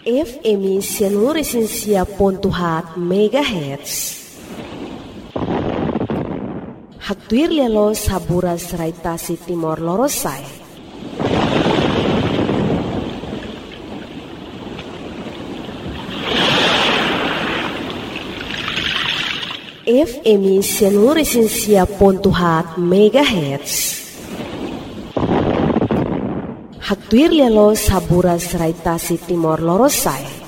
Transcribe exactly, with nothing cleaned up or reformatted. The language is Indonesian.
F M seluruh resensia pontuhat megahertz. Haktuir lelo sabura seraitasi timor lorosai. F M seluruh resensia pontuhat megahertz. Haktuir lelo sabura seraitasi timor lorosai.